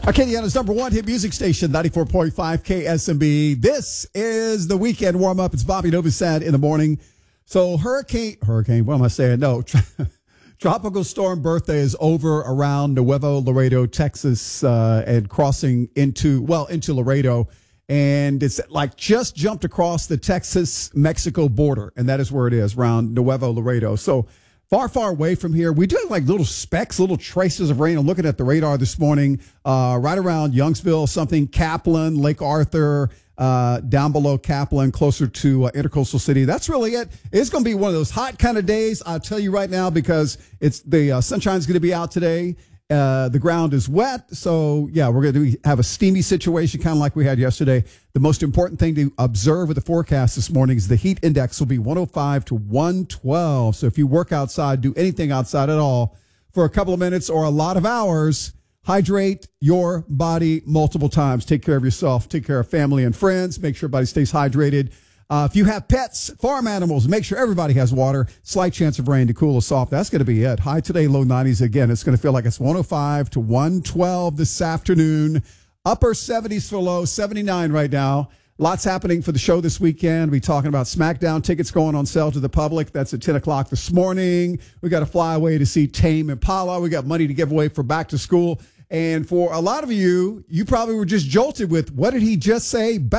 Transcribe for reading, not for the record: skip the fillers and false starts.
Acadiana's number one hit music station, 94.5 KSMB. This is the weekend warm-up. It's Bobby Novosad in the morning. So hurricane, what am I saying? No, Tropical Storm Bertha is over around Nuevo Laredo, Texas, and crossing into Laredo. And it's like just jumped across the Texas-Mexico border, and that is where it is, around Nuevo Laredo. So far away from here. We do have like little specks, little traces of rain. I'm looking at the radar this morning, right around Youngsville, something, Kaplan, Lake Arthur, down below Kaplan, closer to Intercoastal City. That's really it. It's going to be one of those hot kind of days, I'll tell you right now, because it's the sunshine's going to be out today. The ground is wet, so yeah, we're going to have a steamy situation, kind of like we had yesterday. The most important thing to observe with the forecast this morning is the heat index will be 105 to 112. So if you work outside, do anything outside at all for a couple of minutes or a lot of hours, hydrate your body multiple times. Take care of yourself. Take care of family and friends. Make sure everybody stays hydrated. If you have pets, farm animals, make sure everybody has water. Slight chance of rain to cool us off. That's going to be it. High today, low 90s. Again, it's going to feel like it's 105 to 112 this afternoon. Upper 70s for low, 79 right now. Lots happening for the show this weekend. We're talking about SmackDown tickets going on sale to the public. That's at 10 o'clock this morning. We got to fly away to see Tame Impala. We got money to give away for back to school. And for a lot of you, you probably were just jolted with, what did he just say?